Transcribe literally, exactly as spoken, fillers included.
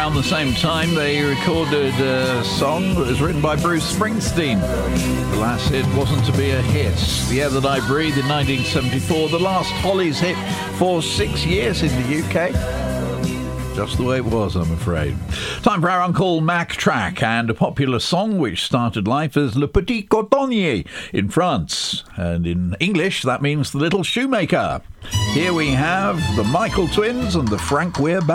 around the same time, they recorded a song that was written by Bruce Springsteen. The last hit wasn't to be a hit. The Air That I Breathe in nineteen seventy-four, the last Hollies hit for six years in the U K. Just the way it was, I'm afraid. Time for our Uncle Mac track and a popular song which started life as Le Petit Cotonnier in France. And in English, that means the Little Shoemaker. Here we have the Michael Twins and the Frank Weir Band.